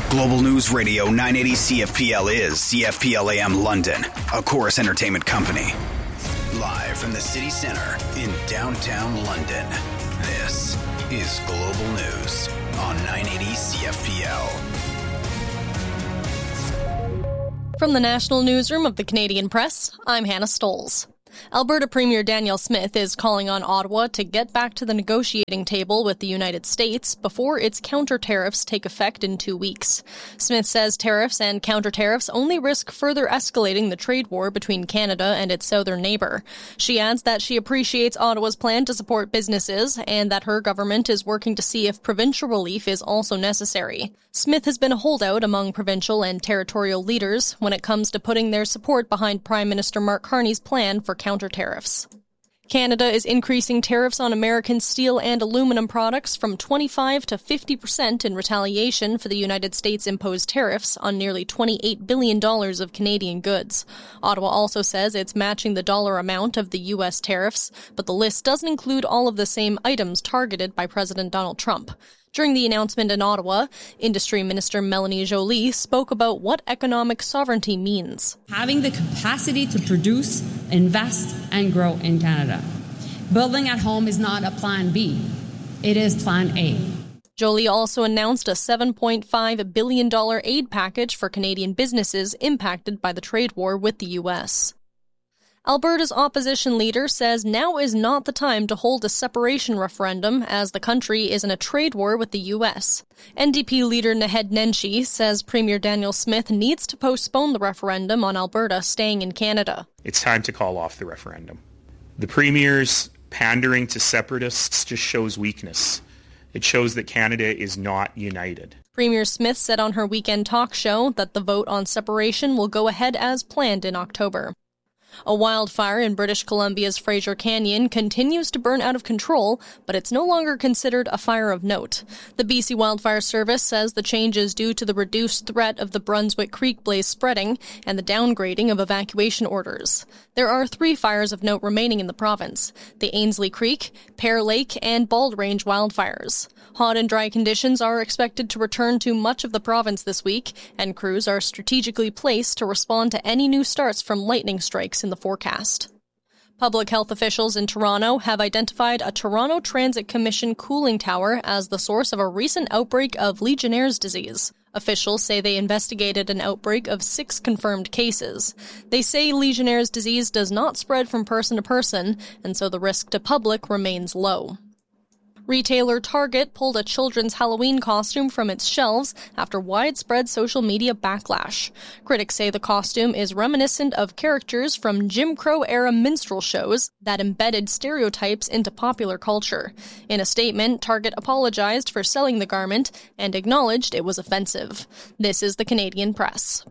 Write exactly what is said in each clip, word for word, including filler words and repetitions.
Global News Radio nine eighty C F P L is C F P L A M London, a Chorus Entertainment company. Live from the city centre in downtown London, this is Global News on nine eighty C F P L. From the National Newsroom of the Canadian Press, I'm Hannah Stolz. Alberta Premier Danielle Smith is calling on Ottawa to get back to the negotiating table with the United States before its counter-tariffs take effect in two weeks. Smith says tariffs and counter-tariffs only risk further escalating the trade war between Canada and its southern neighbour. She adds that she appreciates Ottawa's plan to support businesses and that her government is working to see if provincial relief is also necessary. Smith has been a holdout among provincial and territorial leaders when it comes to putting their support behind Prime Minister Mark Carney's plan for counter-tariffs. Canada is increasing tariffs on American steel and aluminum products from twenty-five to fifty percent in retaliation for the United States imposed tariffs on nearly twenty-eight billion dollars of Canadian goods. Ottawa also says it's matching the dollar amount of the U S tariffs, but the list doesn't include all of the same items targeted by President Donald Trump. During the announcement in Ottawa, Industry Minister Melanie Joly spoke about what economic sovereignty means. Having the capacity to produce, invest, and grow in Canada. Building at home is not a plan B. It is plan A. Joly also announced a seven point five billion dollars aid package for Canadian businesses impacted by the trade war with the U S. Alberta's opposition leader says now is not the time to hold a separation referendum as the country is in a trade war with the U S. N D P leader Naheed Nenshi says Premier Danielle Smith needs to postpone the referendum on Alberta staying in Canada. It's time to call off the referendum. The Premier's pandering to separatists just shows weakness. It shows that Canada is not united. Premier Smith said on her weekend talk show that the vote on separation will go ahead as planned in October. A wildfire in British Columbia's Fraser Canyon continues to burn out of control, but it's no longer considered a fire of note. The B C Wildfire Service says the change is due to the reduced threat of the Brunswick Creek blaze spreading and the downgrading of evacuation orders. There are three fires of note remaining in the province: the Ainslie Creek, Pear Lake, and Bald Range wildfires. Hot and dry conditions are expected to return to much of the province this week, and crews are strategically placed to respond to any new starts from lightning strikes in the forecast. Public health officials in Toronto have identified a Toronto Transit Commission cooling tower as the source of a recent outbreak of Legionnaire's disease. Officials say they investigated an outbreak of six confirmed cases. They say Legionnaire's disease does not spread from person to person, and so the risk to public remains low. Retailer Target pulled a children's Halloween costume from its shelves after widespread social media backlash. Critics say the costume is reminiscent of characters from Jim Crow-era minstrel shows that embedded stereotypes into popular culture. In a statement, Target apologized for selling the garment and acknowledged it was offensive. This is the Canadian Press.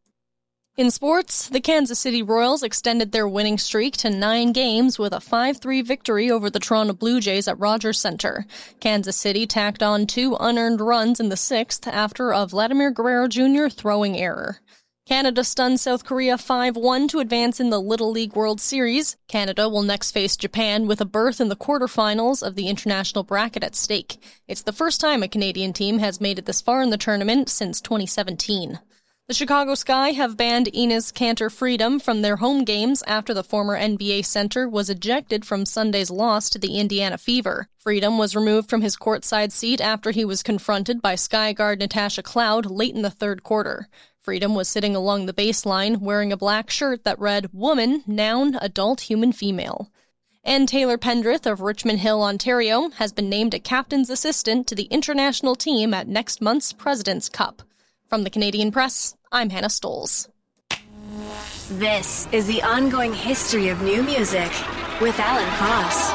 In sports, the Kansas City Royals extended their winning streak to nine games with a five three victory over the Toronto Blue Jays at Rogers Centre. Kansas City tacked on two unearned runs in the sixth after a Vladimir Guerrero Junior throwing error. Canada stunned South Korea five one to advance in the Little League World Series. Canada will next face Japan with a berth in the quarterfinals of the international bracket at stake. It's the first time a Canadian team has made it this far in the tournament since twenty seventeen. The Chicago Sky have banned Enes Kanter Freedom from their home games after the former N B A center was ejected from Sunday's loss to the Indiana Fever. Freedom was removed from his courtside seat after he was confronted by Sky guard Natasha Cloud late in the third quarter. Freedom was sitting along the baseline wearing a black shirt that read, "Woman, noun, adult, human, female." And Taylor Pendrith of Richmond Hill, Ontario, has been named a captain's assistant to the international team at next month's President's Cup. From the Canadian Press, I'm Hannah Stolz. This is the ongoing history of new music with Alan Cross.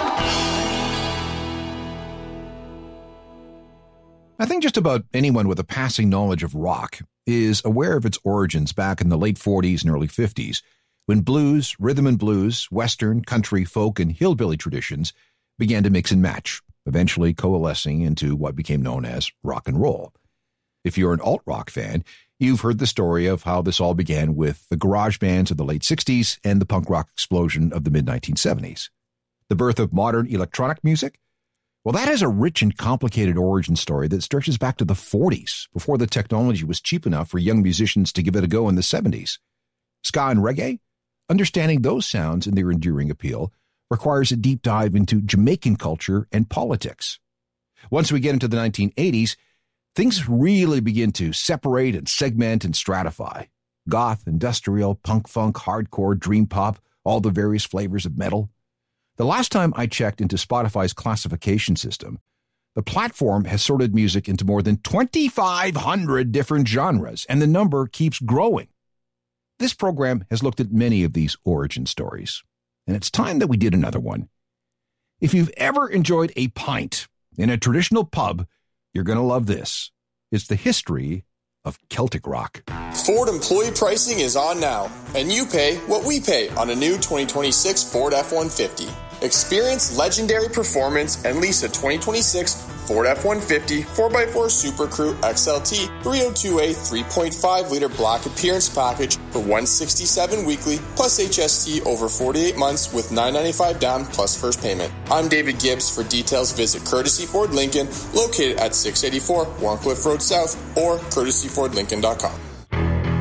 I think just about anyone with a passing knowledge of rock is aware of its origins back in the late forties and early fifties, when blues, rhythm and blues, western, country, folk, and hillbilly traditions began to mix and match, eventually coalescing into what became known as rock and roll. If you're an alt-rock fan, you've heard the story of how this all began with the garage bands of the late sixties and the punk rock explosion of the mid nineteen seventies. The birth of modern electronic music? Well, that has a rich and complicated origin story that stretches back to the forties, before the technology was cheap enough for young musicians to give it a go in the seventies. Ska and reggae? Understanding those sounds and their enduring appeal requires a deep dive into Jamaican culture and politics. Once we get into the nineteen eighties, things really begin to separate and segment and stratify. Goth, industrial, punk funk, hardcore, dream pop, all the various flavors of metal. The last time I checked into Spotify's classification system, the platform has sorted music into more than twenty-five hundred different genres, and the number keeps growing. This program has looked at many of these origin stories, and it's time that we did another one. If you've ever enjoyed a pint in a traditional pub, you're going to love this. It's the history of Celtic rock. Ford employee pricing is on now, and you pay what we pay on a new twenty twenty-six Ford F one fifty. Experience legendary performance and lease a twenty twenty-six Ford F one fifty four by four Super Crew X L T three oh two A three point five liter black appearance package for one hundred sixty-seven dollars weekly plus H S T over forty-eight months with nine hundred ninety-five dollars down plus first payment. I'm David Gibbs. For details, visit Courtesy Ford Lincoln, located at six eighty-four Warncliffe Road South, or courtesy ford lincoln dot com.